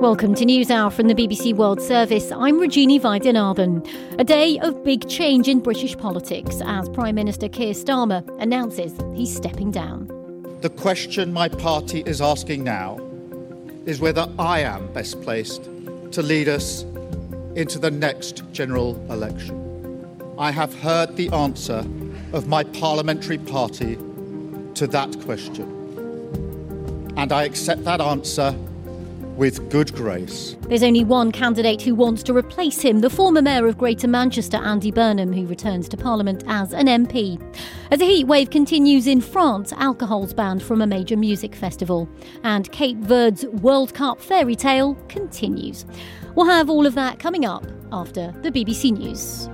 Welcome to NewsHour from the BBC World Service. I'm Regina Vaidyanathan. A day of big change in British politics as Prime Minister Keir Starmer announces he's stepping down. The question my party is asking now is whether I am best placed to lead us into the next general election. I have heard the answer of my parliamentary party to that question, and I accept that answer with good grace. There's only one candidate who wants to replace him, the former Mayor of Greater Manchester, Andy Burnham, who returns to Parliament as an MP. As a heatwave continues in France, alcohol's banned from a major music festival. And Cape Verde's World Cup fairy tale continues. We'll have all of that coming up after the BBC News.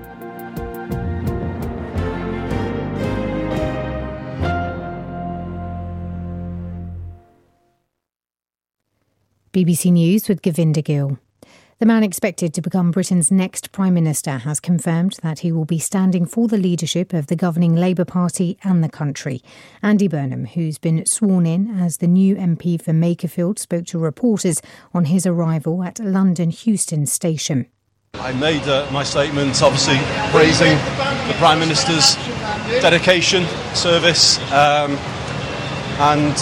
BBC News with Govinda Gill. The man expected to become Britain's next Prime Minister has confirmed that he will be standing for the leadership of the governing Labour Party and the country. Andy Burnham, who's been sworn in as the new MP for Makerfield, spoke to reporters on his arrival at London Euston Station. I made my statement obviously praising the Prime Minister's dedication, service and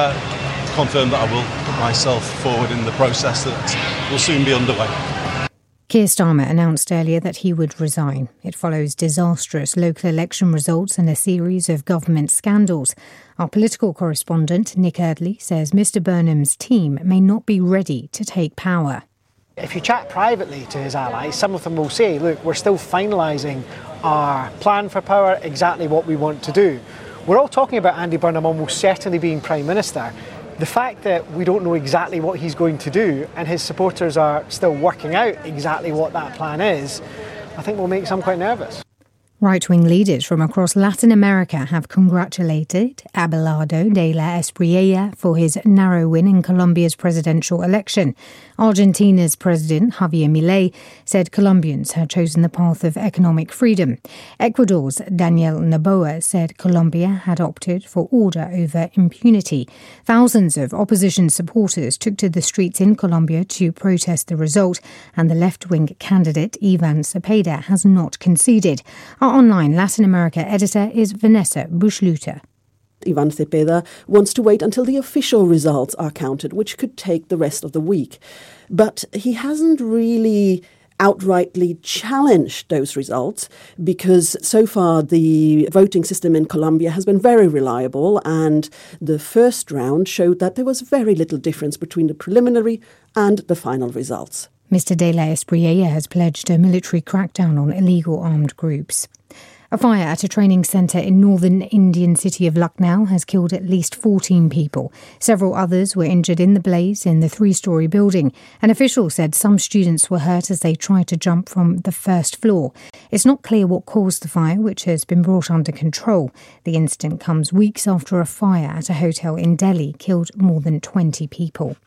confirm that I will put myself forward in the process that will soon be underway. Keir Starmer announced earlier that he would resign. It follows disastrous local election results and a series of government scandals. Our political correspondent, Nick Eardley, says Mr Burnham's team may not be ready to take power. If you chat privately to his allies, some of them will say, look, we're still finalising our plan for power, exactly what we want to do. We're all talking about Andy Burnham almost certainly being Prime Minister. The fact that we don't know exactly what he's going to do and his supporters are still working out exactly what that plan is, I think will make some quite nervous. Right-wing leaders from across Latin America have congratulated Abelardo de la Espriella for his narrow win in Colombia's presidential election. Argentina's President Javier Milei said Colombians had chosen the path of economic freedom. Ecuador's Daniel Noboa said Colombia had opted for order over impunity. Thousands of opposition supporters took to the streets in Colombia to protest the result, and the left-wing candidate Ivan Cepeda has not conceded. Our online Latin America editor is Vanessa Bushluter. Ivan Cepeda wants to wait until the official results are counted, which could take the rest of the week. But he hasn't really outrightly challenged those results because so far the voting system in Colombia has been very reliable, and the first round showed that there was very little difference between the preliminary and the final results. Mr de la Espriella has pledged a military crackdown on illegal armed groups. A fire at a training centre in northern Indian city of Lucknow has killed at least 14 people. Several others were injured in the blaze in the 3-storey building. An official said some students were hurt as they tried to jump from the first floor. It's not clear what caused the fire, which has been brought under control. The incident comes weeks after a fire at a hotel in Delhi killed more than 20 people.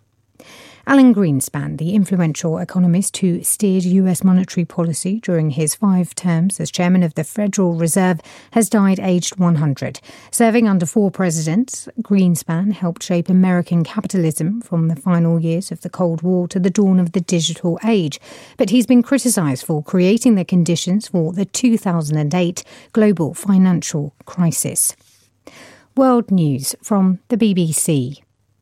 Alan Greenspan, the influential economist who steered US monetary policy during his 5 terms as chairman of the Federal Reserve, has died aged 100. Serving under 4 presidents, Greenspan helped shape American capitalism from the final years of the Cold War to the dawn of the digital age. But he's been criticised for creating the conditions for the 2008 global financial crisis. World News from the BBC.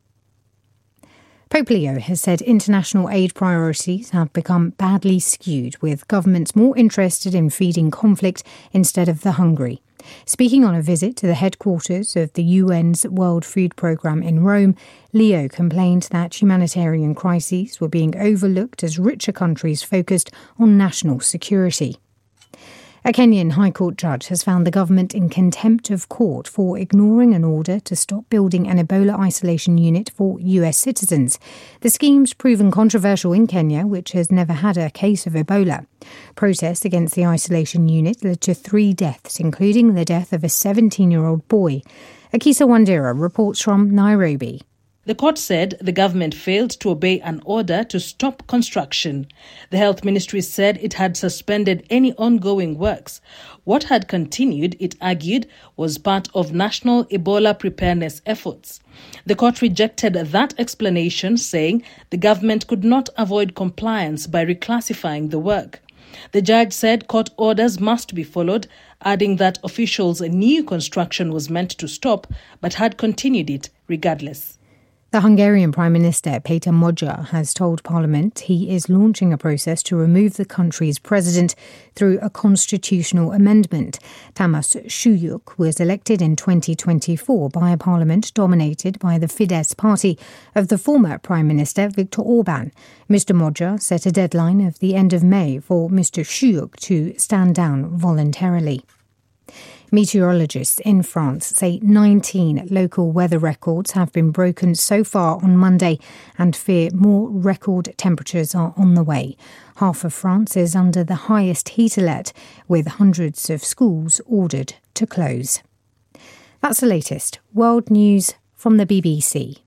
Pope Leo has said international aid priorities have become badly skewed, with governments more interested in feeding conflict instead of the hungry. Speaking on a visit to the headquarters of the UN's World Food Programme in Rome, Leo complained that humanitarian crises were being overlooked as richer countries focused on national security. A Kenyan High Court judge has found the government in contempt of court for ignoring an order to stop building an Ebola isolation unit for US citizens. The scheme's proven controversial in Kenya, which has never had a case of Ebola. Protests against the isolation unit led to 3 deaths, including the death of a 17-year-old boy. Akisa Wandera reports from Nairobi. The court said the government failed to obey an order to stop construction. The health ministry said it had suspended any ongoing works. What had continued, it argued, was part of national Ebola preparedness efforts. The court rejected that explanation, saying the government could not avoid compliance by reclassifying the work. The judge said court orders must be followed, adding that officials knew construction was meant to stop but had continued it regardless. The Hungarian Prime Minister Péter Magyar has told Parliament he is launching a process to remove the country's president through a constitutional amendment. Tamás Sülyk was elected in 2024 by a parliament dominated by the Fidesz party of the former Prime Minister Viktor Orbán. Mr Magyar set a deadline of the end of May for Mr Sülyk to stand down voluntarily. Meteorologists in France say 19 local weather records have been broken so far on Monday and fear more record temperatures are on the way. Half of France is under the highest heat alert, with hundreds of schools ordered to close. That's the latest world news from the BBC.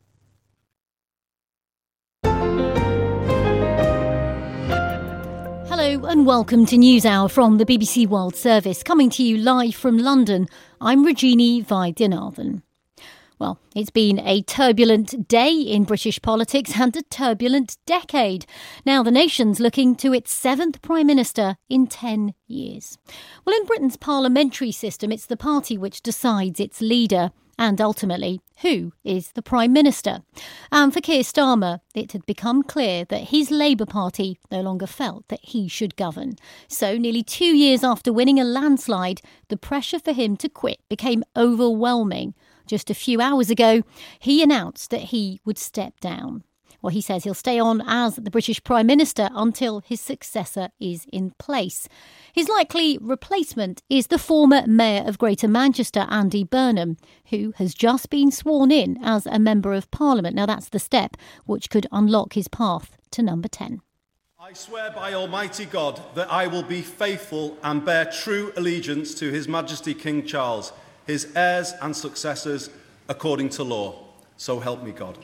Hello and welcome to NewsHour from the BBC World Service, coming to you live from London. I'm Regini Vaidyanathan. Well, it's been a turbulent day in British politics and a turbulent decade. Now the nation's looking to its seventh Prime Minister in 10 years. Well, in Britain's parliamentary system, it's the party which decides its leader and ultimately who is the Prime Minister. And for Keir Starmer, it had become clear that his Labour Party no longer felt that he should govern. So nearly 2 years after winning a landslide, the pressure for him to quit became overwhelming. Just a few hours ago, he announced that he would step down. Well, he says he'll stay on as the British Prime Minister until his successor is in place. His likely replacement is the former Mayor of Greater Manchester, Andy Burnham, who has just been sworn in as a Member of Parliament. Now, that's the step which could unlock his path to number 10. I swear by Almighty God that I will be faithful and bear true allegiance to His Majesty King Charles, his heirs and successors, according to law. So help me God.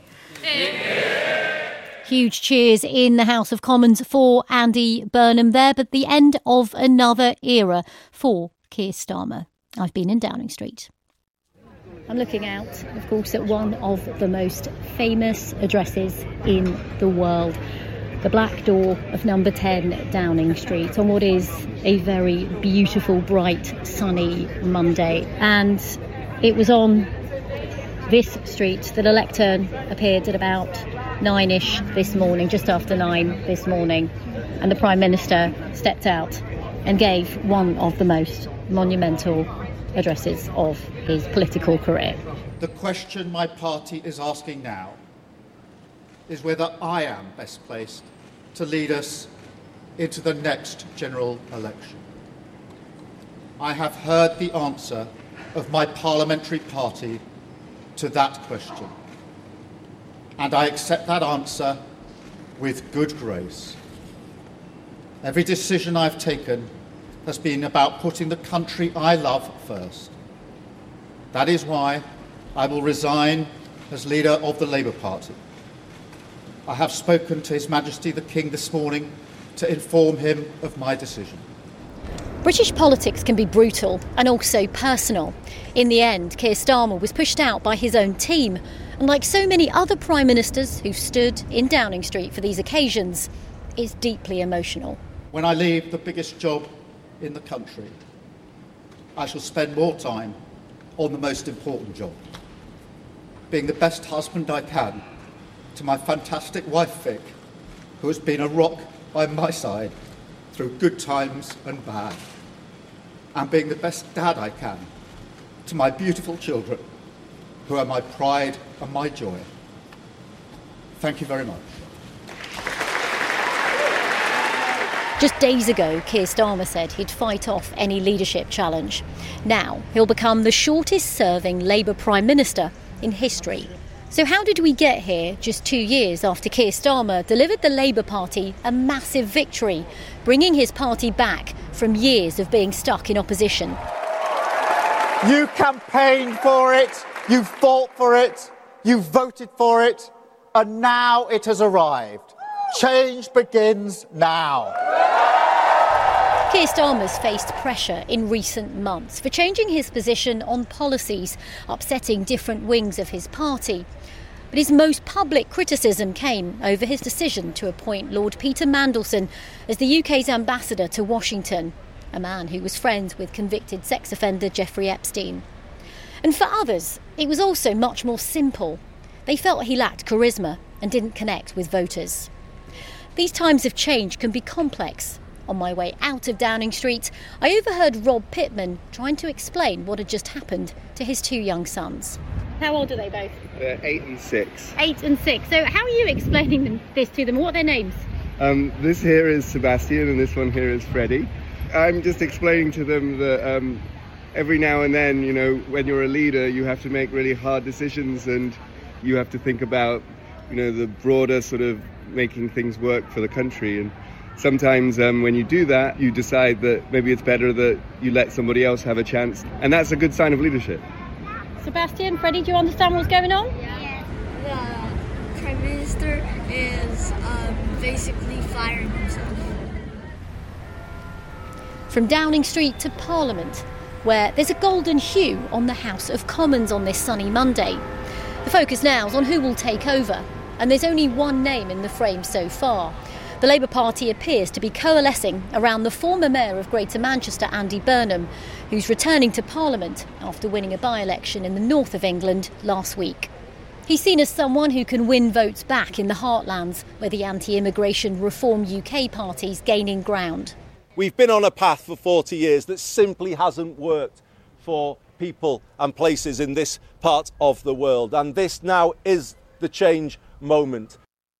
Huge cheers in the House of Commons for Andy Burnham there, but the end of another era for Keir Starmer. I've been in Downing Street. I'm looking out, of course, at one of the most famous addresses in the world, the black door of number 10 Downing Street, on what is a very beautiful, bright, sunny Monday. And it was on this street that a lectern appeared at about 9ish this morning, just after 9 this morning, and the Prime Minister stepped out and gave one of the most monumental addresses of his political career. The question my party is asking now is whether I am best placed to lead us into the next general election. I have heard the answer of my parliamentary party to that question, and I accept that answer with good grace. Every decision I've taken has been about putting the country I love first. That is why I will resign as leader of the Labour Party. I have spoken to His Majesty the King this morning to inform him of my decision. British politics can be brutal and also personal. In the end, Keir Starmer was pushed out by his own team, and like so many other Prime Ministers who've stood in Downing Street for these occasions, is deeply emotional. When I leave the biggest job in the country, I shall spend more time on the most important job, being the best husband I can to my fantastic wife Vic, who has been a rock by my side through good times and bad, and being the best dad I can to my beautiful children, who are my pride and my joy. Thank you very much. Just days ago, Keir Starmer said he'd fight off any leadership challenge. Now he'll become the shortest-serving Labour Prime Minister in history. So how did we get here just 2 years after Keir Starmer delivered the Labour Party a massive victory, bringing his party back from years of being stuck in opposition? You campaigned for it, you fought for it, you voted for it, and now it has arrived. Change begins now. Keir Starmer's faced pressure in recent months for changing his position on policies, upsetting different wings of his party. But his most public criticism came over his decision to appoint Lord Peter Mandelson as the UK's ambassador to Washington, a man who was friends with convicted sex offender Jeffrey Epstein. And for others, it was also much more simple. They felt he lacked charisma and didn't connect with voters. These times of change can be complex. On my way out of Downing Street, I overheard Rob Pittman trying to explain what had just happened to his two young sons. How old are they both? They're 8 and 6. 8 and 6. So how are you explaining this to them? What are their names? This here is Sebastian and this one here is Freddie. I'm just explaining to them that every now and then, you know, when you're a leader, you have to make really hard decisions and you have to think about, you know, the broader sort of making things work for the country. And sometimes when you do that, you decide that maybe it's better that you let somebody else have a chance. And that's a good sign of leadership. Sebastian, Freddie, do you understand what's going on? Yeah. The Prime Minister is basically firing himself. From Downing Street to Parliament, where there's a golden hue on the House of Commons on this sunny Monday. The focus now is on who will take over, and there's only one name in the frame so far. The Labour Party appears to be coalescing around the former Mayor of Greater Manchester, Andy Burnham, who's returning to Parliament after winning a by-election in the north of England last week. He's seen as someone who can win votes back in the heartlands, where the anti-immigration Reform UK party's gaining ground. We've been on a path for 40 years that simply hasn't worked for people and places in this part of the world, and this now is the change moment.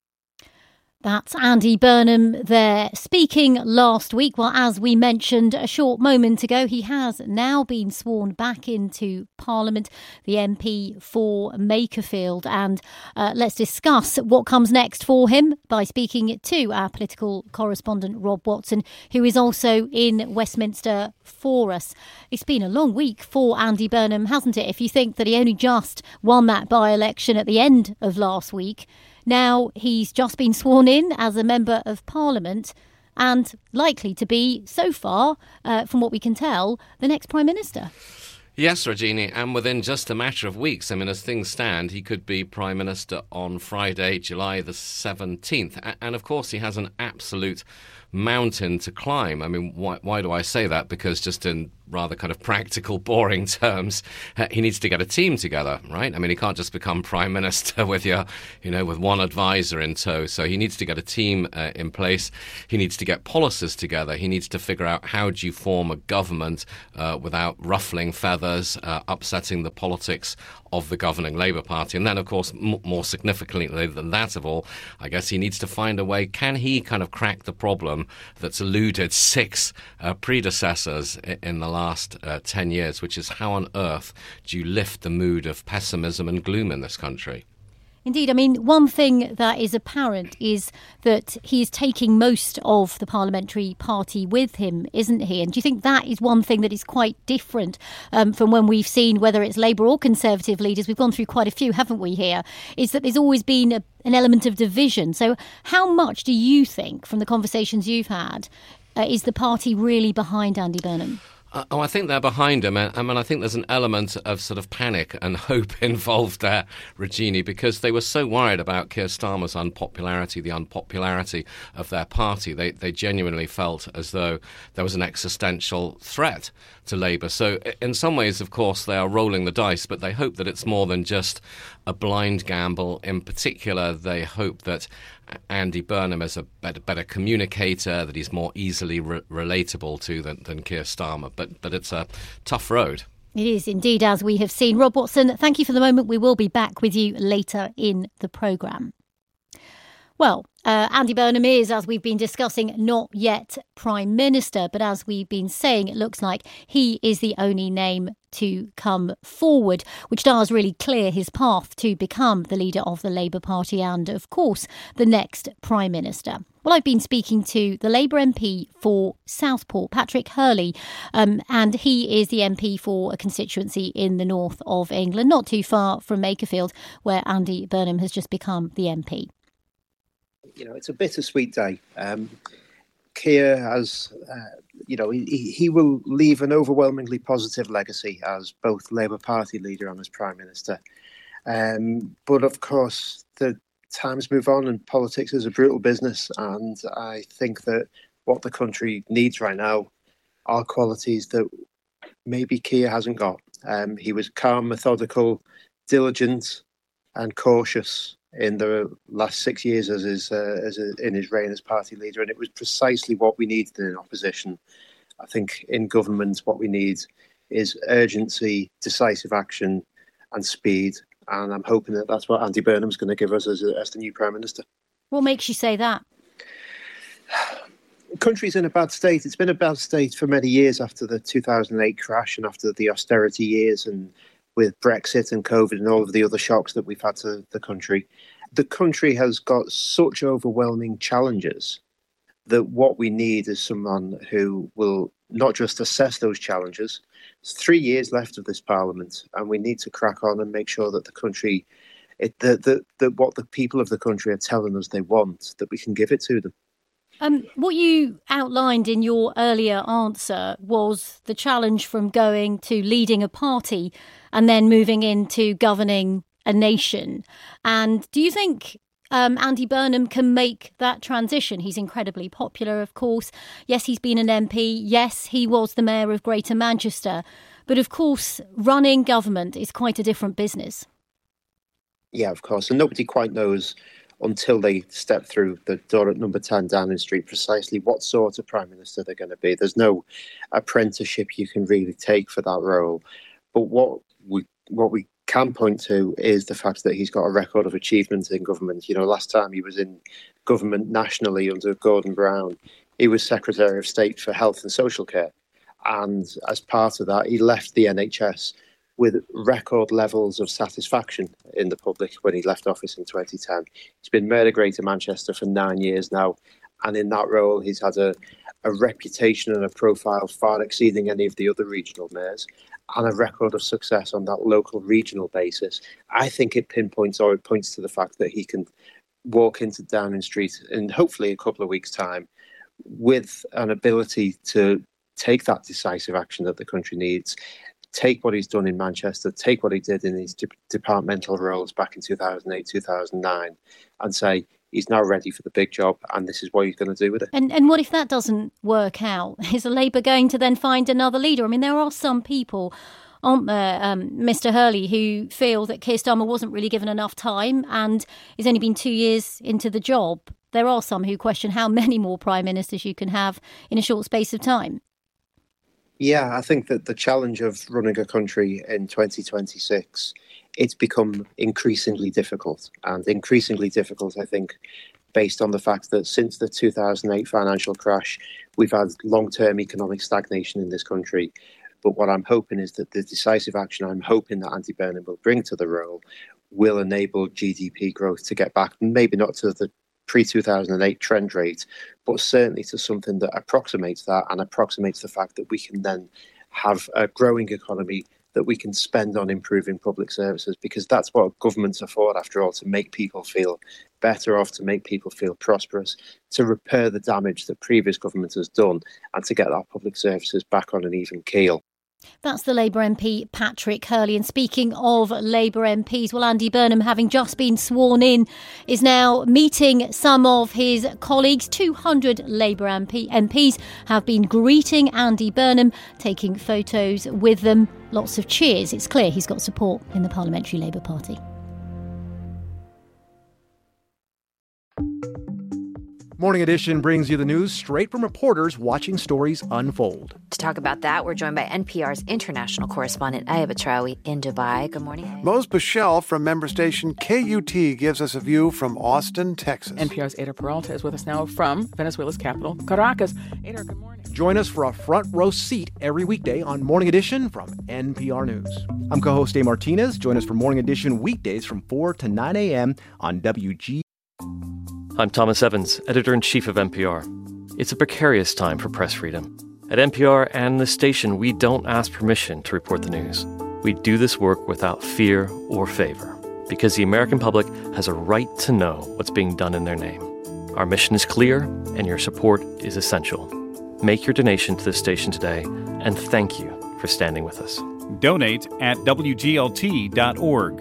That's Andy Burnham there speaking last week. Well, as we mentioned a short moment ago, he has now been sworn back into Parliament, the MP for Makerfield. And let's discuss what comes next for him by speaking to our political correspondent, Rob Watson, who is also in Westminster for us. It's been a long week for Andy Burnham, hasn't it? If you think that he only just won that by-election at the end of last week. Now he's just been sworn in as a Member of Parliament and likely to be, so far, from what we can tell, the next Prime Minister. Yes, Regina, and within just a matter of weeks. I mean, as things stand, he could be Prime Minister on Friday, July the 17th. And of course, he has an absolute mountain to climb. I mean, why do I say that? Because just in rather kind of practical, boring terms, he needs to get a team together, right? I mean, he can't just become Prime Minister with with one advisor in tow. So he needs to get a team in place. He needs to get policies together. He needs to figure out how do you form a government without ruffling feathers, upsetting the politics of the governing Labour Party. And then, of course, more significantly than that of all, I guess he needs to find a way. Can he kind of crack the problem that's eluded 6 predecessors in the last 10 years, which is how on earth do you lift the mood of pessimism and gloom in this country? Indeed. I mean, one thing that is apparent is that he is taking most of the parliamentary party with him, isn't he? And do you think that is one thing that is quite different from when we've seen, whether it's Labour or Conservative leaders, we've gone through quite a few, haven't we, here, is that there's always been an element of division. So how much do you think, from the conversations you've had, is the party really behind Andy Burnham? I think they're behind him. I mean, I think there's an element of sort of panic and hope involved there, Regina, because they were so worried about Keir Starmer's unpopularity, the unpopularity of their party. They genuinely felt as though there was an existential threat to Labour. So in some ways, of course, they are rolling the dice, but they hope that it's more than just a blind gamble. In particular, they hope that Andy Burnham is a better communicator, that he's more easily relatable to than Keir Starmer. But it's a tough road. It is indeed, as we have seen. Rob Watson, thank you for the moment. We will be back with you later in the programme. Well, Andy Burnham is, as we've been discussing, not yet Prime Minister. But as we've been saying, it looks like he is the only name to come forward, which does really clear his path to become the leader of the Labour Party and, of course, the next Prime Minister. Well, I've been speaking to the Labour MP for Southport, Patrick Hurley, and he is the MP for a constituency in the north of England, not too far from Makerfield, where Andy Burnham has just become the MP. It's a bittersweet day. Keir has, he will leave an overwhelmingly positive legacy as both Labour Party leader and as Prime Minister. But of course, the times move on and politics is a brutal business. And I think that what the country needs right now are qualities that maybe Keir hasn't got. He was calm, methodical, diligent and cautious in the last 6 years in his reign as party leader. And it was precisely what we needed in opposition. I think in government, what we need is urgency, decisive action and speed. And I'm hoping that that's what Andy Burnham's going to give us as the new Prime Minister. What makes you say that? The country's in a bad state. It's been a bad state for many years after the 2008 crash and after the austerity years and with Brexit and COVID and all of the other shocks that we've had to the country. The country has got such overwhelming challenges that what we need is someone who will not just assess those challenges. There's 3 years left of this Parliament, and we need to crack on and make sure that the country, that what the people of the country are telling us they want, that we can give it to them. What you outlined in your earlier answer was the challenge from going to leading a party and then moving into governing a nation. And do you think Andy Burnham can make that transition? He's incredibly popular, of course. Yes, he's been an MP. Yes, he was the mayor of Greater Manchester. But of course, running government is quite a different business. Yeah, of course. And nobody quite knows until they step through the door at number 10 Downing Street precisely what sort of Prime Minister they're going to be. There's no apprenticeship you can really take for that role. But what we can point to is the fact that he's got a record of achievement in government. Last time he was in government nationally under Gordon Brown, he was Secretary of State for Health and Social Care. And as part of that, he left the NHS with record levels of satisfaction in the public when he left office in 2010. He's been Mayor of Greater Manchester for 9 years now. And in that role, he's had a reputation and a profile far exceeding any of the other regional mayors, and a record of success on that local regional basis. I think it points to the fact that he can walk into Downing Street in hopefully a couple of weeks' time with an ability to take that decisive action that the country needs, take what he's done in Manchester, take what he did in his departmental roles back in 2008, 2009, and say, he's now ready for the big job, and this is what he's going to do with it. And what if that doesn't work out? Is Labour going to then find another leader? I mean, there are some people, aren't there, Mr Hurley, who feel that Keir Starmer wasn't really given enough time and has only been 2 years into the job. There are some who question how many more Prime Ministers you can have in a short space of time. Yeah, I think that the challenge of running a country in 2026, it's become increasingly difficult. And increasingly difficult, I think, based on the fact that since the 2008 financial crash, we've had long-term economic stagnation in this country. But what I'm hoping is that the decisive action I'm hoping that Andy Burnham will bring to the role will enable GDP growth to get back, maybe not to the pre-2008 trend rate, but certainly to something that approximates that and approximates the fact that we can then have a growing economy that we can spend on improving public services, because that's what governments are for, after all, to make people feel better off, to make people feel prosperous, to repair the damage that previous government has done, and to get our public services back on an even keel. That's the Labour MP Patrick Hurley. And speaking of Labour MPs, well, Andy Burnham, having just been sworn in, is now meeting some of his colleagues. 200 Labour MPs have been greeting Andy Burnham, taking photos with them. Lots of cheers. It's clear he's got support in the Parliamentary Labour Party. Morning Edition brings you the news straight from reporters watching stories unfold. To talk about that, we're joined by NPR's international correspondent Ayah Batrawi in Dubai. Good morning. Mose Bichelle from member station KUT gives us a view from Austin, Texas. NPR's Ada Peralta is with us now from Venezuela's capital, Caracas. Ada, good morning. Join us for a front row seat every weekday on Morning Edition from NPR News. I'm co-host Dave Martinez. Join us for Morning Edition weekdays from 4 to 9 a.m. on WG. I'm Thomas Evans, Editor-in-Chief of NPR. It's a precarious time for press freedom. At NPR and the station, we don't ask permission to report the news. We do this work without fear or favor, because the American public has a right to know what's being done in their name. Our mission is clear, and your support is essential. Make your donation to this station today, and thank you for standing with us. Donate at WGLT.org.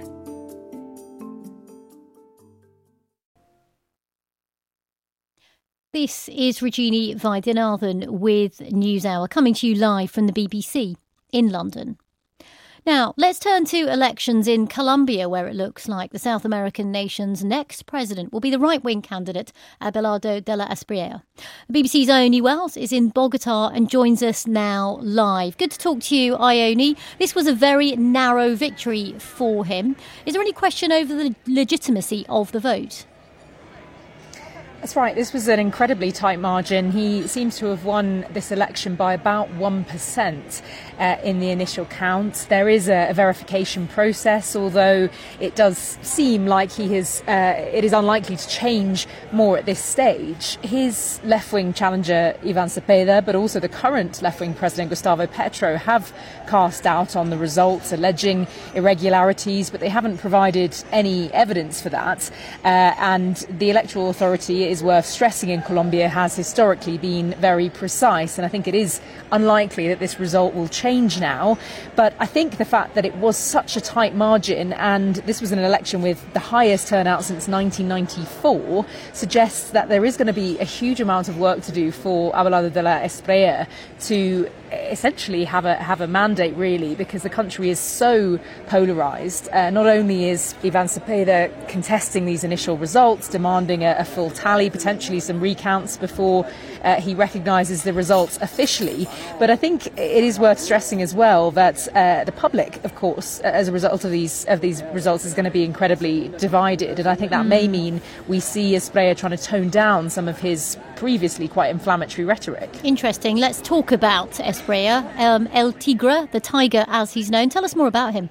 This is Regina Vaidyanathan with NewsHour, coming to you live from the BBC in London. Now, let's turn to elections in Colombia, where it looks like the South American nation's next president will be the right-wing candidate, Abelardo de la Espriella. The BBC's Ione Wells is in Bogota and joins us now live. Good to talk to you, Ione. This was a very narrow victory for him. Is there any question over the legitimacy of the vote? That's right. This was an incredibly tight margin. He seems to have won this election by about 1% in the initial count. There is a verification process, although it does seem like it is unlikely to change more at this stage. His left-wing challenger, Ivan Cepeda, but also the current left-wing president, Gustavo Petro, have cast doubt on the results, alleging irregularities, but they haven't provided any evidence for that. And the Electoral Authority, is worth stressing in Colombia, has historically been very precise, and I think it is unlikely that this result will change now. But I think the fact that it was such a tight margin, and this was an election with the highest turnout since 1994, suggests that there is going to be a huge amount of work to do for Abelardo de la Espriella to essentially have a mandate, really, because the country is so polarised. Not only is Ivan Cepeda contesting these initial results, demanding a full tally, potentially some recounts before he recognises the results officially, but I think it is worth stressing as well that the public, of course, as a result of these results, is going to be incredibly divided, and I think that may mean we see Espriella trying to tone down some of his previously quite inflammatory rhetoric. Interesting. Let's talk about Espriella, El Tigre, the Tiger as he's known. Tell us more about him.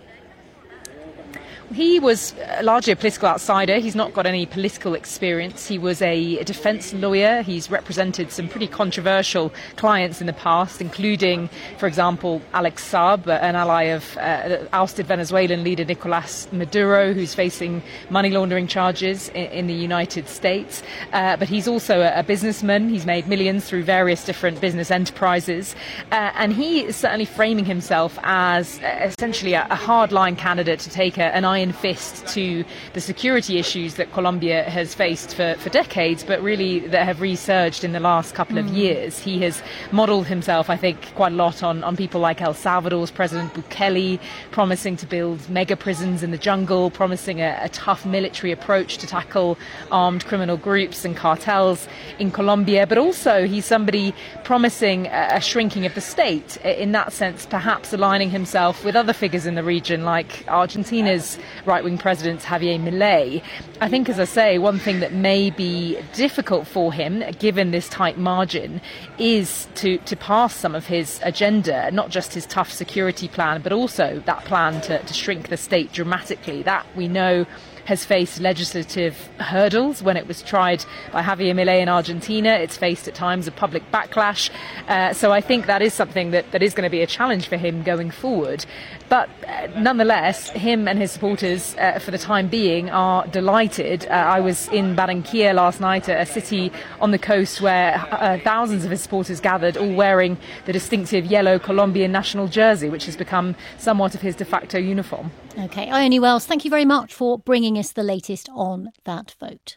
He was largely a political outsider. He's not got any political experience. He was a defence lawyer. He's represented some pretty controversial clients in the past, including, for example, Alex Saab, an ally of ousted Venezuelan leader Nicolas Maduro, who's facing money laundering charges in the United States. But he's also a businessman. He's made millions through various different business enterprises. And he is certainly framing himself as essentially a hardline candidate to take an iron fist to the security issues that Colombia has faced for decades, but really that have resurged in the last couple of years. He has modelled himself, I think, quite a lot on people like El Salvador's President Bukele, promising to build mega prisons in the jungle, promising a tough military approach to tackle armed criminal groups and cartels in Colombia. But also he's somebody promising a shrinking of the state, in that sense perhaps aligning himself with other figures in the region like Argentina's right-wing president Javier Milei. I think, as I say, one thing that may be difficult for him, given this tight margin, is to pass some of his agenda, not just his tough security plan, but also that plan to shrink the state dramatically. That, we know, has faced legislative hurdles when it was tried by Javier Milei in Argentina. It's faced at times a public backlash. So I think that is something that is going to be a challenge for him going forward. But nonetheless, him and his supporters, for the time being, are delighted. I was in Barranquilla last night, a city on the coast where thousands of his supporters gathered, all wearing the distinctive yellow Colombian national jersey, which has become somewhat of his de facto uniform. OK, Ione Wells, thank you very much for bringing us the latest on that vote.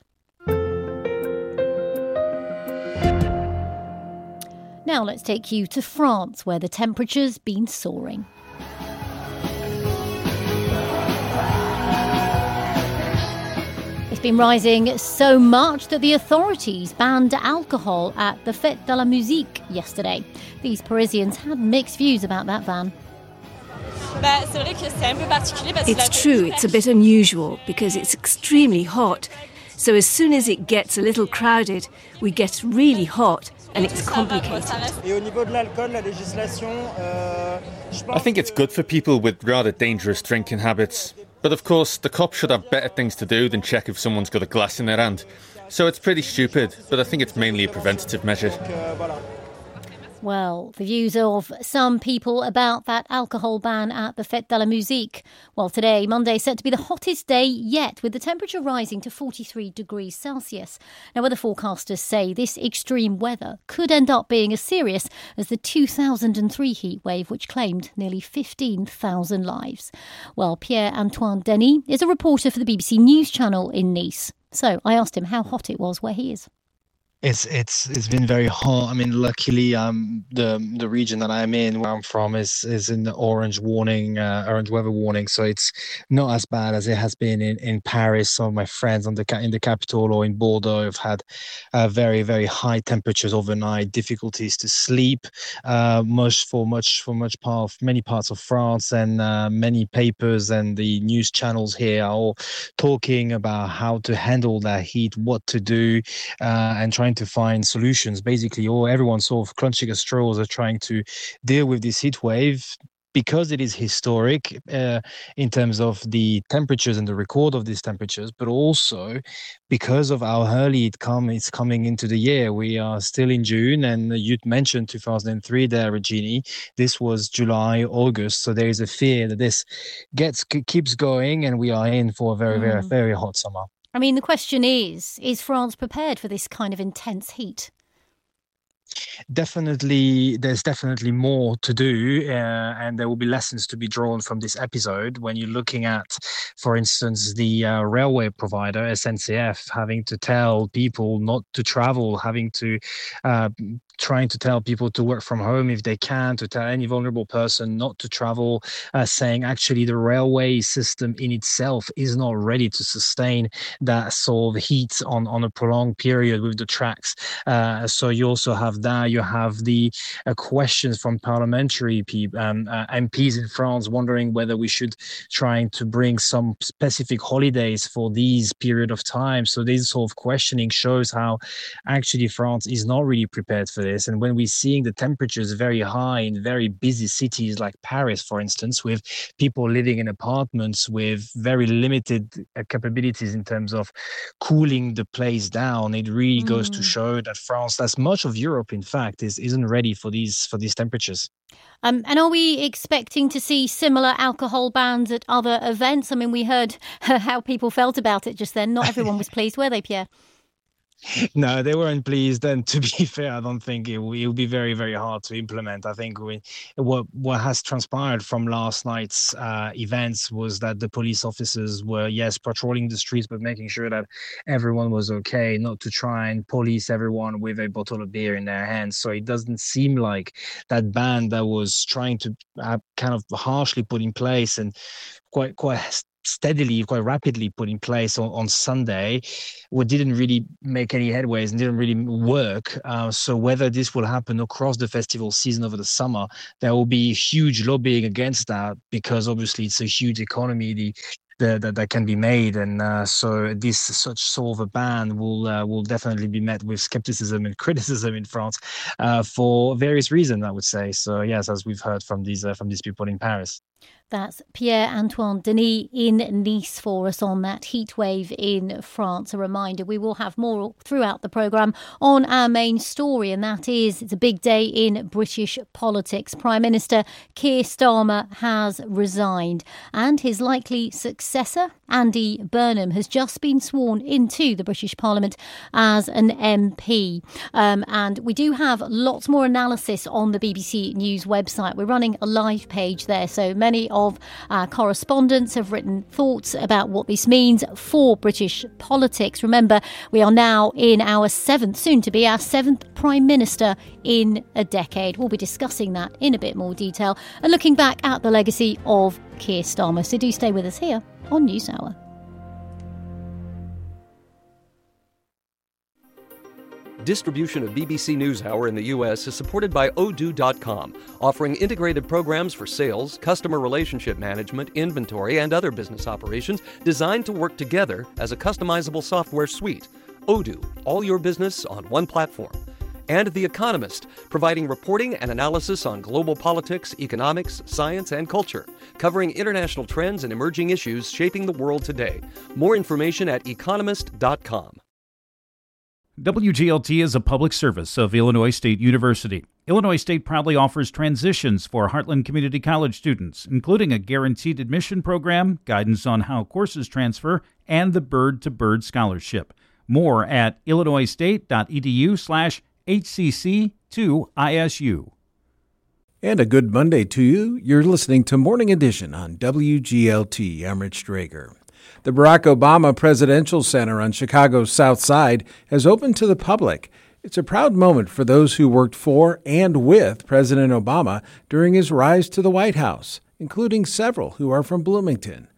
Now let's take you to France, where the temperature's been soaring. It's been rising so much that the authorities banned alcohol at the Fête de la Musique yesterday. These Parisians had mixed views about that ban. It's true, it's a bit unusual because it's extremely hot. So as soon as it gets a little crowded, we get really hot and it's complicated. I think it's good for people with rather dangerous drinking habits. But of course, the cops should have better things to do than check if someone's got a glass in their hand. So it's pretty stupid, but I think it's mainly a preventative measure. Well, the views of some people about that alcohol ban at the Fête de la Musique. Well, today, Monday, is set to be the hottest day yet, with the temperature rising to 43 degrees Celsius. Now, weather forecasters say this extreme weather could end up being as serious as the 2003 heat wave, which claimed nearly 15,000 lives. Well, Pierre-Antoine Denis is a reporter for the BBC News Channel in Nice. So I asked him how hot it was where he is. It's been very hot. I mean, luckily, the region that I'm in, where I'm from, is in the orange weather warning. So it's not as bad as it has been in Paris. Some of my friends in the capital or in Bordeaux have had very, very high temperatures overnight, difficulties to sleep. Many parts of France, and many papers and the news channels here are all talking about how to handle that heat, what to do, and trying to find solutions. Basically, everyone sort of clutching at straws are trying to deal with this heat wave, because it is historic in terms of the temperatures and the record of these temperatures, but also because of how early it's coming into the year. We are still in June, and you mentioned 2003 there, Regini. This was July, August, so there is a fear that this keeps going, and we are in for a very, very, very hot summer. I mean, the question is France prepared for this kind of intense heat? There's definitely more to do, and there will be lessons to be drawn from this episode when you're looking at, for instance, the railway provider SNCF having to tell people not to travel, having to trying to tell people to work from home if they can, to tell any vulnerable person not to travel, saying actually the railway system in itself is not ready to sustain that sort of heat on a prolonged period with the tracks. So you also have that. You have the questions from parliamentary MPs in France wondering whether we should try to bring some specific holidays for these period of time. So this sort of questioning shows how actually France is not really prepared for this. And when we're seeing the temperatures very high in very busy cities like Paris, for instance, with people living in apartments with very limited capabilities in terms of cooling the place down, it really goes to show that France, as much of Europe, in fact, isn't ready for these temperatures. And are we expecting to see similar alcohol bans at other events? I mean, we heard how people felt about it just then. Not everyone was pleased, were they, Pierre? No, they weren't pleased. And to be fair, I don't think it will be very, very hard to implement. I think what has transpired from last night's events was that the police officers were, yes, patrolling the streets, but making sure that everyone was okay, not to try and police everyone with a bottle of beer in their hands. So it doesn't seem like that ban that was trying to kind of harshly put in place and quite steadily, quite rapidly put in place on Sunday, what didn't really make any headways and didn't really work. So whether this will happen across the festival season over the summer, there will be huge lobbying against that, because obviously it's a huge economy that can be made, and so this such sort of a ban will definitely be met with skepticism and criticism in France for various reasons, I would say. So yes, as we've heard from these people in Paris. That's Pierre-Antoine Denis in Nice for us on that heat wave in France. A reminder, we will have more throughout the programme on our main story, and that is it's a big day in British politics. Prime Minister Keir Starmer has resigned, and his likely successor, Andy Burnham, has just been sworn into the British Parliament as an MP. And we do have lots more analysis on the BBC News website. We're running a live page there, so many of our correspondents have written thoughts about what this means for British politics. Remember, we are now in our soon to be our seventh Prime Minister in a decade. We'll be discussing that in a bit more detail and looking back at the legacy of Keir Starmer. So do stay with us here on NewsHour. Distribution of BBC NewsHour in the U.S. is supported by Odoo.com, offering integrated programs for sales, customer relationship management, inventory, and other business operations designed to work together as a customizable software suite. Odoo, all your business on one platform. And The Economist, providing reporting and analysis on global politics, economics, science, and culture, covering international trends and emerging issues shaping the world today. More information at economist.com. WGLT is a public service of Illinois State University. Illinois State proudly offers transitions for Heartland Community College students, including a guaranteed admission program, guidance on how courses transfer, and the Bird to Bird Scholarship. More at illinoisstate.edu/HCC2ISU. And a good Monday to you. You're listening to Morning Edition on WGLT. I'm Rich Drager. The Barack Obama Presidential Center on Chicago's South Side has opened to the public. It's a proud moment for those who worked for and with President Obama during his rise to the White House, including several who are from Bloomington.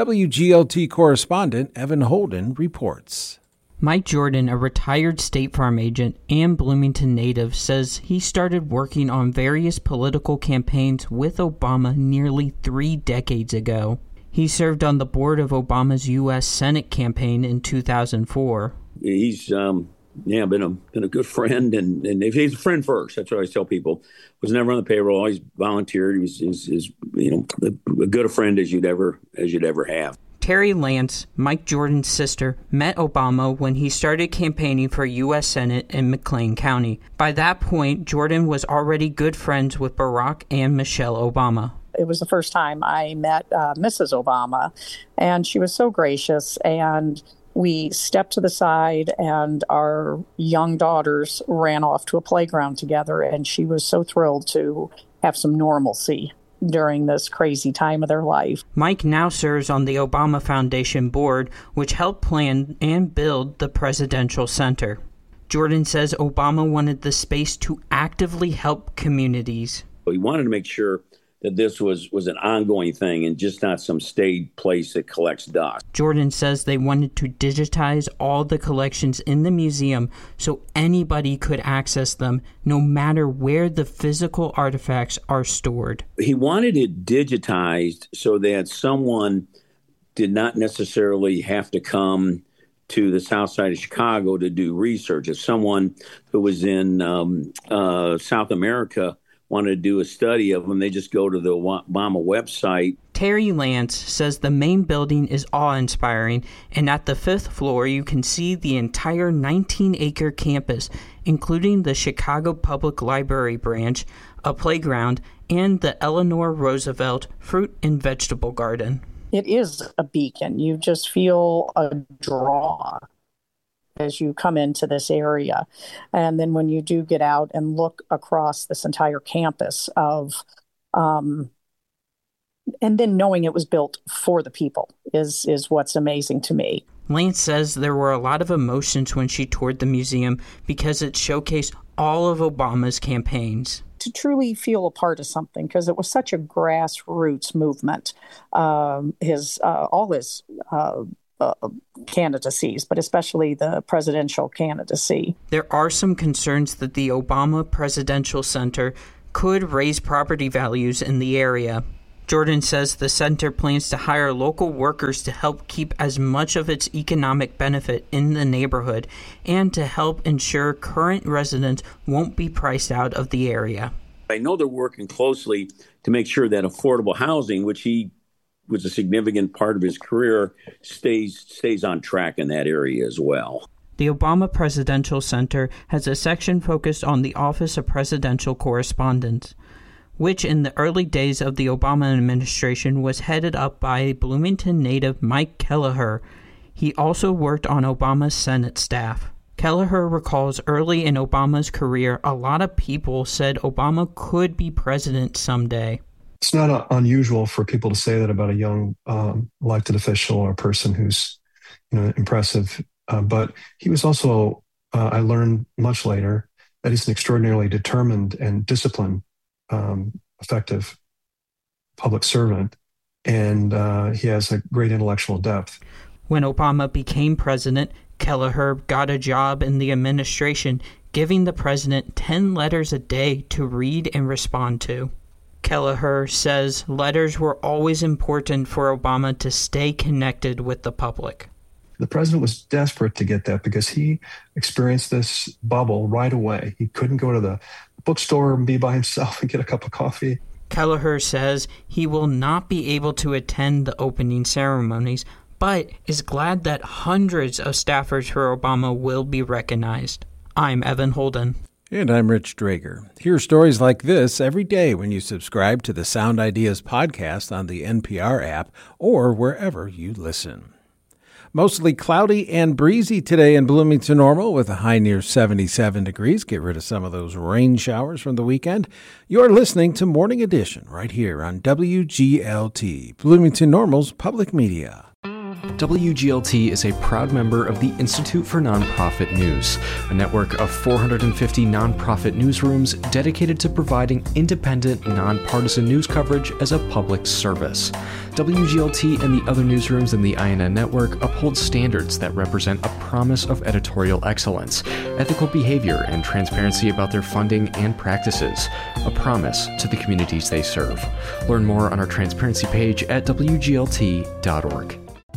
WGLT correspondent Evan Holden reports. Mike Jordan, a retired State Farm agent and Bloomington native, says he started working on various political campaigns with Obama nearly 3 decades ago. He served on the board of Obama's U.S. Senate campaign in 2004. He's been a good friend, and he's a friend first. That's what I always tell people. Was never on the payroll, always volunteered. He's as good a friend as you'd ever have. Terry Lance, Mike Jordan's sister, met Obama when he started campaigning for U.S. Senate in McLean County. By that point, Jordan was already good friends with Barack and Michelle Obama. It was the first time I met Mrs. Obama, and she was so gracious, and we stepped to the side, and our young daughters ran off to a playground together, and she was so thrilled to have some normalcy during this crazy time of their life. Mike now serves on the Obama Foundation board, which helped plan and build the Presidential Center. Jordan says Obama wanted the space to actively help communities. He wanted to make sure that this was an ongoing thing and just not some staid place that collects dust. Jordan says they wanted to digitize all the collections in the museum so anybody could access them, no matter where the physical artifacts are stored. He wanted it digitized so that someone did not necessarily have to come to the south side of Chicago to do research. If someone who was in South America wanted to do a study of them, they just go to the Obama website. Terry Lance says the main building is awe-inspiring, and at the 5th floor you can see the entire 19-acre campus, including the Chicago Public Library branch, a playground, and the Eleanor Roosevelt fruit and vegetable garden. It is a beacon. You just feel a draw as you come into this area. And then when you do get out and look across this entire campus of, and then knowing it was built for the people is what's amazing to me. Lance says there were a lot of emotions when she toured the museum because it showcased all of Obama's campaigns. To truly feel a part of something, because it was such a grassroots movement. All his candidacies, but especially the presidential candidacy. There are some concerns that the Obama Presidential Center could raise property values in the area. Jordan says the center plans to hire local workers to help keep as much of its economic benefit in the neighborhood and to help ensure current residents won't be priced out of the area. I know they're working closely to make sure that affordable housing, which he was a significant part of his career, stays on track in that area as well. The Obama Presidential Center has a section focused on the Office of Presidential Correspondence, which in the early days of the Obama administration was headed up by Bloomington native Mike Kelleher. He also worked on Obama's Senate staff. Kelleher recalls early in Obama's career, a lot of people said Obama could be president someday. It's not unusual for people to say that about a young elected official or a person who's impressive. But he was also, I learned much later, that he's an extraordinarily determined and disciplined, effective public servant. And he has a great intellectual depth. When Obama became president, Kelleher got a job in the administration, giving the president 10 letters a day to read and respond to. Kelleher says letters were always important for Obama to stay connected with the public. The president was desperate to get that because he experienced this bubble right away. He couldn't go to the bookstore and be by himself and get a cup of coffee. Kelleher says he will not be able to attend the opening ceremonies, but is glad that hundreds of staffers for Obama will be recognized. I'm Evan Holden. And I'm Rich Drager. Hear stories like this every day when you subscribe to the Sound Ideas podcast on the NPR app or wherever you listen. Mostly cloudy and breezy today in Bloomington Normal with a high near 77 degrees. Get rid of some of those rain showers from the weekend. You're listening to Morning Edition right here on WGLT, Bloomington Normal's public media. WGLT is a proud member of the Institute for Nonprofit News, a network of 450 nonprofit newsrooms dedicated to providing independent, nonpartisan news coverage as a public service. WGLT and the other newsrooms in the INN network uphold standards that represent a promise of editorial excellence, ethical behavior, and transparency about their funding and practices, a promise to the communities they serve. Learn more on our transparency page at WGLT.org.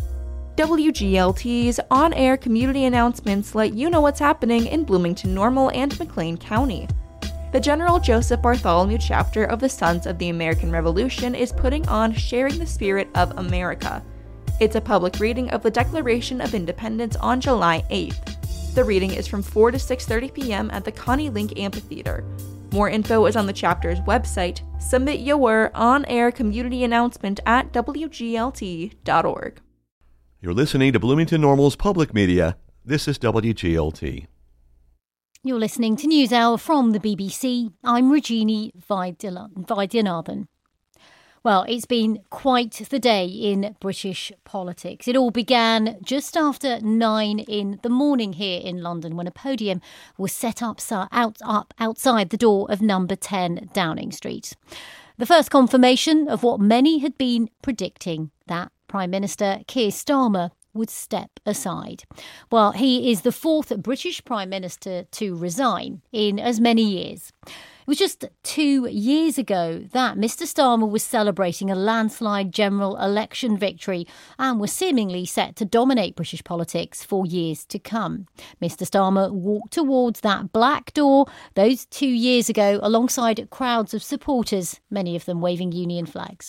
WGLT's on-air community announcements let you know what's happening in Bloomington Normal and McLean County. The General Joseph Bartholomew chapter of the Sons of the American Revolution is putting on Sharing the Spirit of America. It's a public reading of the Declaration of Independence on July 8th. The reading is from 4 to 6:30 p.m. at the Connie Link Amphitheater. More info is on the chapter's website. Submit your on-air community announcement at WGLT.org. You're listening to Bloomington Normal's public media. This is WGLT. You're listening to NewsHour from the BBC. I'm Regina Vaidyanathan. Well, it's been quite the day in British politics. It all began just after 9 in the morning here in London when a podium was set up outside the door of number 10 Downing Street. The first confirmation of what many had been predicting, that Prime Minister Keir Starmer would step aside. Well, he is the fourth British Prime Minister to resign in as many years. It was just 2 years ago that Mr Starmer was celebrating a landslide general election victory and was seemingly set to dominate British politics for years to come. Mr Starmer walked towards that black door those 2 years ago alongside crowds of supporters, many of them waving union flags.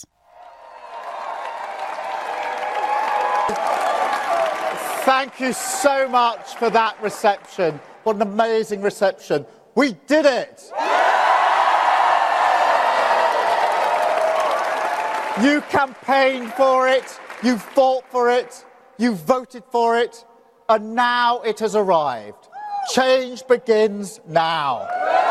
Thank you so much for that reception. What an amazing reception. We did it! You campaigned for it, you fought for it, you voted for it, and now it has arrived. Change begins now.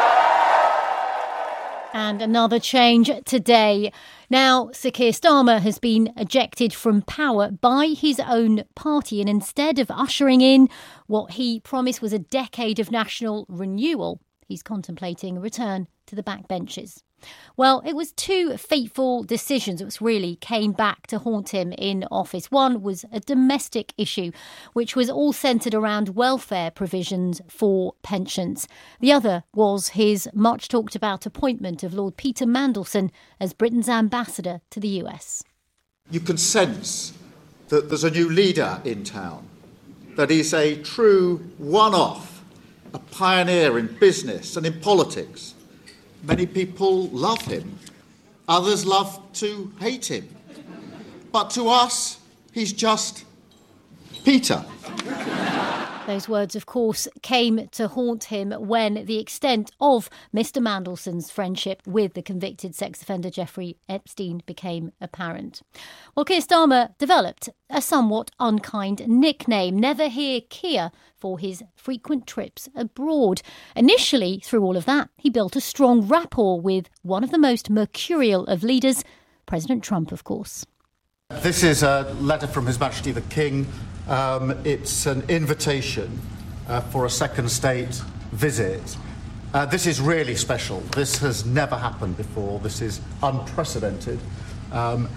And another change today. Now, Sir Keir Starmer has been ejected from power by his own party, and instead of ushering in what he promised was a decade of national renewal, he's contemplating a return to the backbenches. Well, it was two fateful decisions which really came back to haunt him in office. One was a domestic issue, which was all centred around welfare provisions for pensions. The other was his much talked about appointment of Lord Peter Mandelson as Britain's ambassador to the US. You can sense that there's a new leader in town, that he's a true one-off, a pioneer in business and in politics. Many people love him. Others love to hate him. But to us, he's just Peter. Those words, of course, came to haunt him when the extent of Mr. Mandelson's friendship with the convicted sex offender Jeffrey Epstein became apparent. Well, Keir Starmer developed a somewhat unkind nickname, Never Hear Keir, for his frequent trips abroad. Initially, through all of that, he built a strong rapport with one of the most mercurial of leaders, President Trump, of course. This is a letter from His Majesty the King. It's an invitation for a second state visit. This is really special. This has never happened before. This is unprecedented. And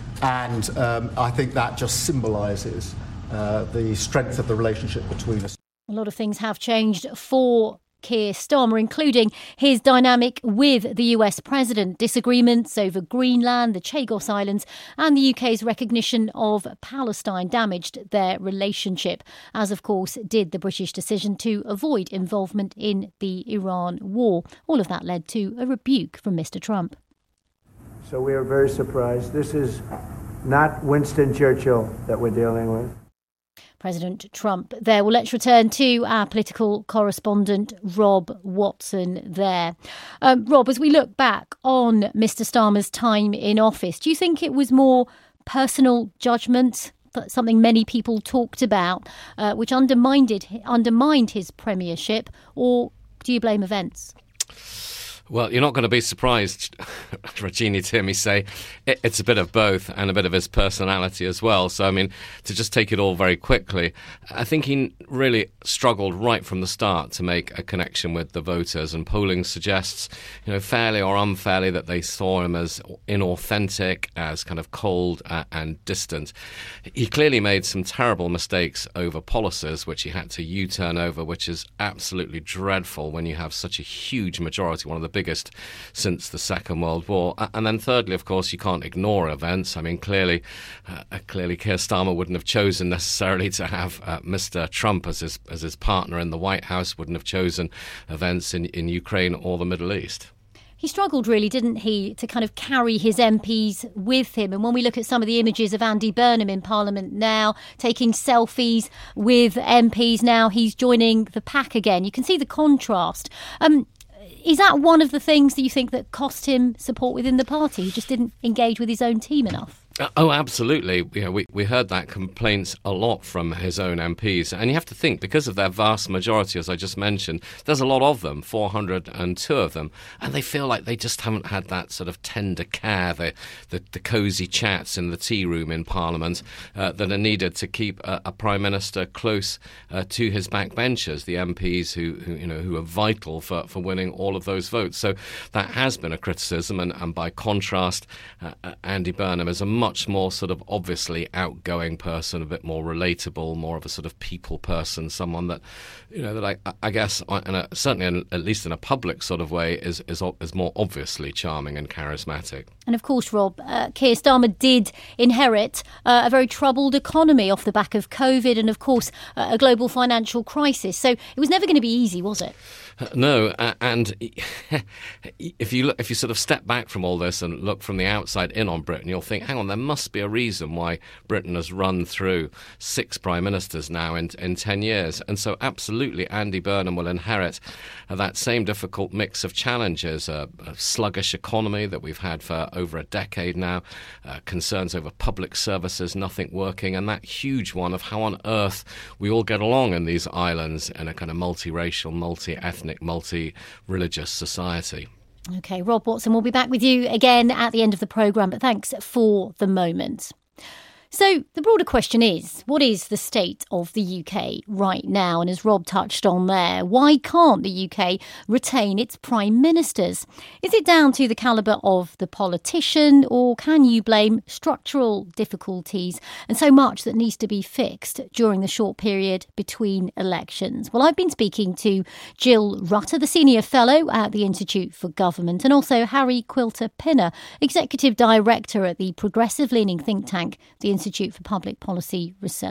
I think that just symbolises the strength of the relationship between us. A lot of things have changed for Keir Starmer, including his dynamic with the US president, disagreements over Greenland, the Chagos Islands, and the UK's recognition of Palestine damaged their relationship, as of course did the British decision to avoid involvement in the Iran war. All of that led to a rebuke from Mr. Trump. So we are very surprised. This is not Winston Churchill that we're dealing with. President Trump there. Well, let's return to our political correspondent, Rob Watson there. Rob, as we look back on Mr. Starmer's time in office, do you think it was more personal judgment, something many people talked about, which undermined his premiership, or do you blame events? Well, you're not going to be surprised, Regina, to hear me say it's a bit of both and a bit of his personality as well. So, I mean, to just take it all very quickly, I think he really struggled right from the start to make a connection with the voters. And polling suggests, fairly or unfairly, that they saw him as inauthentic, as kind of cold and distant. He clearly made some terrible mistakes over policies, which he had to U-turn over, which is absolutely dreadful when you have such a huge majority, one of the biggest since the Second World War. And then thirdly, of course, you can't ignore events. I mean, clearly Keir Starmer wouldn't have chosen necessarily to have Mr. Trump as his partner in the White House, wouldn't have chosen events in Ukraine or the Middle East. He struggled, really, didn't he, to kind of carry his MPs with him. And when we look at some of the images of Andy Burnham in Parliament now, taking selfies with MPs, now he's joining the pack again. You can see the contrast. Is that one of the things that you think that cost him support within the party? He just didn't engage with his own team enough? Oh, absolutely. We heard that complaints a lot from his own MPs. And you have to think, because of their vast majority, as I just mentioned, there's a lot of them, 402 of them, and they feel like they just haven't had that sort of tender care, the cosy chats in the tea room in Parliament that are needed to keep a Prime Minister close to his backbenchers, the MPs who are vital for winning all of those votes. So that has been a criticism, and by contrast, Andy Burnham is a much more sort of obviously outgoing person, a bit more relatable, more of a sort of people person, someone that, that I guess, certainly at least in a public sort of way, is more obviously charming and charismatic. And of course, Rob, Keir Starmer did inherit a very troubled economy off the back of COVID and, of course, a global financial crisis. So it was never going to be easy, was it? No, and if you sort of step back from all this and look from the outside in on Britain, you'll think, hang on, there must be a reason why Britain has run through 6 prime ministers now in 10 years. And so absolutely Andy Burnham will inherit that same difficult mix of challenges, a sluggish economy that we've had for over a decade now, concerns over public services, nothing working, and that huge one of how on earth we all get along in these islands in a kind of multiracial, multi-ethnic, multi-religious society. OK, Rob Watson, we'll be back with you again at the end of the programme, but thanks for the moment. So the broader question is, what is the state of the UK right now? And as Rob touched on there, why can't the UK retain its prime ministers? Is it down to the calibre of the politician, or can you blame structural difficulties and so much that needs to be fixed during the short period between elections? Well, I've been speaking to Jill Rutter, the Senior Fellow at the Institute for Government, and also Harry Quilter-Pinner, Executive Director at the progressive-leaning think tank, the Institute for Public Policy Research.